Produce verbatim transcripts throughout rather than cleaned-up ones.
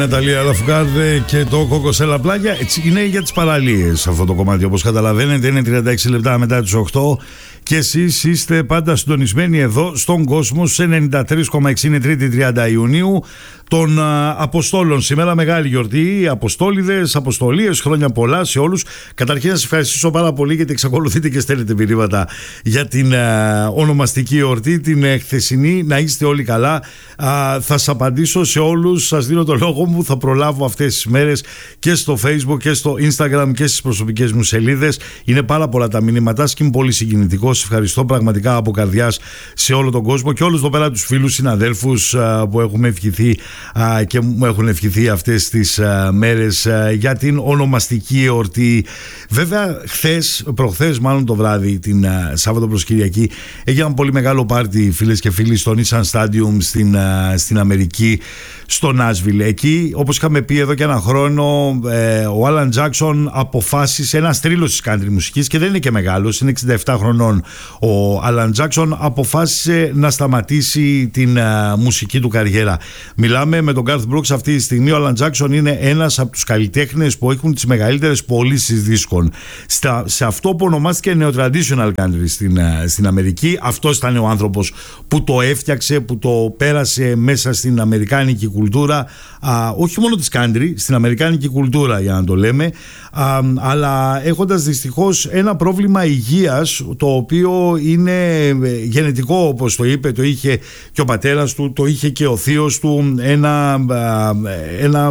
Ναταλία Λαφουγκάρδε και το Κοκοσέλα Πλάγια. Έτσι είναι για τις παραλίες αυτό το κομμάτι, όπως καταλαβαίνετε. Είναι τριάντα έξι λεπτά μετά τις οκτώ και εσείς είστε πάντα συντονισμένοι εδώ στον κόσμο σε ενενήντα τρία κόμμα έξι. Είναι Τρίτη τριάντα Ιουνίου των α, Αποστόλων. Σήμερα μεγάλη γιορτή, Αποστόλιδες, Αποστολίες, χρόνια πολλά σε όλους. Καταρχήν να σας ευχαριστήσω πάρα πολύ γιατί εξακολουθείτε και στέλνετε μηνύματα για την α, ονομαστική γιορτή, την ε, χθεσινή. Να είστε όλοι καλά. Α, θα σας απαντήσω σε όλους. Σας δίνω το λόγο μου. Θα προλάβω αυτές τις μέρες και στο Facebook και στο Instagram και στις προσωπικές μου σελίδες. Είναι πάρα πολλά τα μηνύματά και είμαι πολύ συγκινητικός. Ευχαριστώ πραγματικά από καρδιάς σε όλο τον κόσμο και όλους εδώ πέρα τους φίλους συναδέλφους α, που έχουμε ευχηθεί α, και μου έχουν ευχηθεί αυτές τις α, μέρες α, για την ονομαστική εορτή. Βέβαια χθες, προχθές μάλλον το βράδυ, την α, Σάββατο προς Κυριακή, έγινε ένα πολύ μεγάλο πάρτι, φίλες και φίλοι, στο Nissan Stadium στην, α, στην Αμερική, στο Νάσβιλ. Εκεί, όπως είχαμε πει εδώ και ένα χρόνο, ε, ο Άλαν Τζάκσον αποφάσισε, ένας τρίλος της country μουσικής και δεν είναι και μεγάλος, είναι εξήντα επτά χρονών ο Άλαν Τζάκσον, αποφάσισε να σταματήσει την α, μουσική του καριέρα. Μιλάμε με τον Garth Brooks αυτή τη στιγμή. Ο Άλαν Τζάκσον είναι ένας από τους καλλιτέχνες που έχουν τις μεγαλύτερες πωλήσεις δίσκων. Στα, σε αυτό που ονομάστηκε Neo-Traditional Country στην, α, στην Αμερική, αυτός ήταν ο άνθρωπος που το έφτιαξε, που το πέρασε μέσα στην αμερικάνικη κουλτούρα, α, όχι μόνο της country, στην αμερικάνικη κουλτούρα για να το λέμε, α, αλλά έχοντας δυστυχώς ένα πρόβλημα υγείας, το οποίο είναι γενετικό, όπως το είπε, το είχε και ο πατέρας του, το είχε και ο θείος του, ένα, ένα,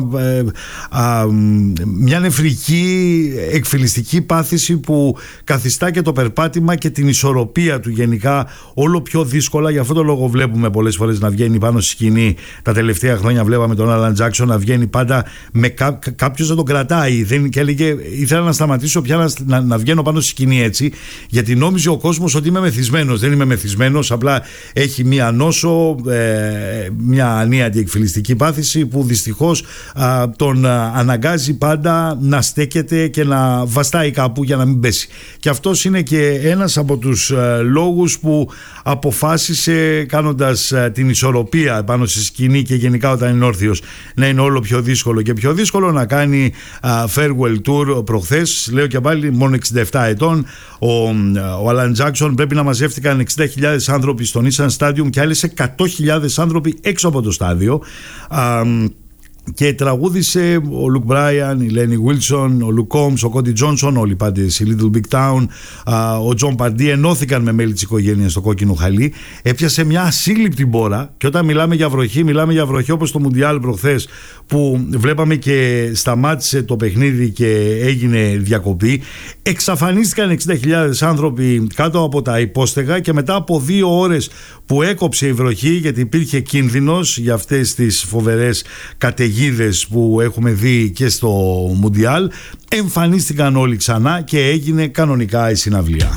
α, μια νεφρική εκφυλιστική πάθηση που καθιστά και το περπάτημα και την ισορροπία του γενικά όλο πιο δύσκολα. Γι' αυτό το λόγο βλέπουμε πολλές φορές να βγαίνει πάνω στη σκηνή. Τα τελευταία χρόνια βλέπαμε τον Άλαν Τζάκσον να βγαίνει πάντα με κά, κάποιος να τον κρατάει. Δεν, και έλεγε, ήθελα να σταματήσω πια να, να, να βγαίνω πάνω στη σκηνή έτσι, γιατί νόμιζε ο κόσμος ότι είμαι μεθυσμένος. Δεν είμαι μεθυσμένος, απλά έχει μία νόσο, ε, μια ανίατη εκφυλιστική πάθηση που δυστυχώς α, τον α, αναγκάζει πάντα να στέκεται και να βαστάει κάπου για να μην πέσει. Και αυτός είναι και ένας από τους α, λόγους που αποφάσισε, κάνοντας α, την ισορροπία πάνω στη σκηνή και γενικά όταν είναι όρθιος, να είναι όλο πιο δύσκολο και πιο δύσκολο, να κάνει α, farewell tour προχθές. Λέω και πάλι, μόνο εξήντα επτά ετών ο, ο Άλαν Τζάκσον. Πρέπει να μαζεύτηκαν εξήντα χιλιάδες άνθρωποι στο Nissan Stadium και άλλες εκατό χιλιάδες άνθρωποι έξω από το στάδιο. Α, και τραγούδισε ο Λουκ Μπράιαν, η Λένι Βίλσον, ο Λουκ Κόμς, ο Κόντι Τζόνσον, όλοι πάντες η Little Big Town, α, ο Τζον Παντί ενώθηκαν με μέλη της οικογένειας στο κόκκινο χαλί. Έπιασε μια ασύλληπτη μπόρα και όταν μιλάμε για βροχή, μιλάμε για βροχή όπως το Μουντιάλ προχθές που βλέπαμε και σταμάτησε το παιχνίδι και έγινε διακοπή. Εξαφανίστηκαν εξήντα χιλιάδες άνθρωποι κάτω από τα υπόστεγα και μετά από δύο ώρες που έκοψε η βροχή, γιατί υπήρχε κίνδυνος για αυτές τις φοβερές καταιγίδες που έχουμε δει και στο Μουντιάλ, εμφανίστηκαν όλοι ξανά και έγινε κανονικά η συναυλία.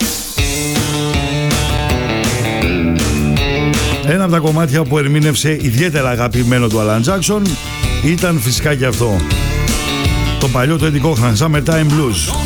Ένα από τα κομμάτια που ερμήνευσε ιδιαίτερα αγαπημένο του Άλαν Τζάκσον ήταν φυσικά και αυτό, το παλιό του Eddie Cochran, Summertime Blues.